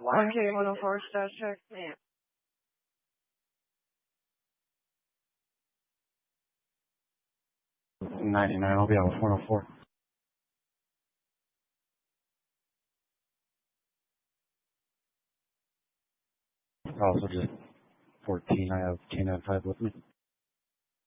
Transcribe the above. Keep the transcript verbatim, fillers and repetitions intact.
one K one oh four, status check. Yeah. ninety-nine, I'll be out with one oh four. Also just fourteen, I have K ninety-five with me.